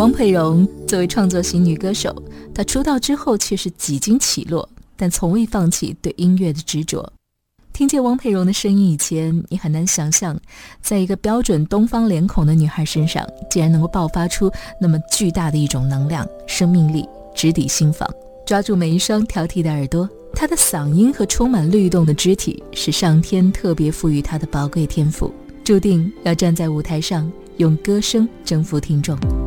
汪佩蓉作为创作型女歌手，她出道之后却是几经起落，但从未放弃对音乐的执着。听见汪佩蓉的声音以前，你很难想象，在一个标准东方脸孔的女孩身上，竟然能够爆发出那么巨大的一种能量、生命力，直抵心房。抓住每一双挑剔的耳朵，她的嗓音和充满律动的肢体，是上天特别赋予她的宝贵天赋，注定要站在舞台上，用歌声征服听众。